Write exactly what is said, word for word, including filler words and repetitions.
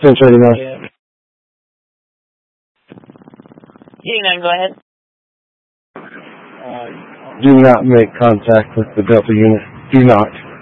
Central eighty-nine. eighty-nine, go ahead. Do not make contact with the Delta unit. Do not.